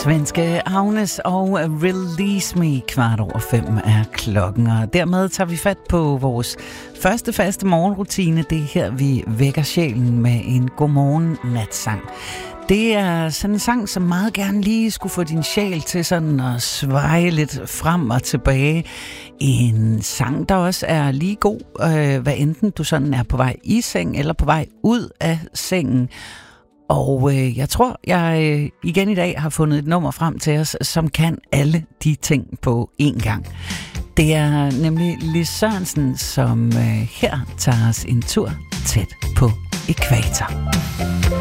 Svenske Agnes og Release Me 5:15 er klokken, og dermed tager vi fat på vores første faste morgenrutine. Det er her, vi vækker sjælen med en godmorgen natsang. Det er sådan en sang, som meget gerne lige skulle få din sjæl til sådan at sveje lidt frem og tilbage. En sang, der også er lige god, hvad enten du sådan er på vej i seng eller på vej ud af sengen. Og jeg tror, jeg igen i dag har fundet et nummer frem til os, som kan alle de ting på én gang. Det er nemlig Lis Sørensen, som her tager os en tur tæt på ækvator.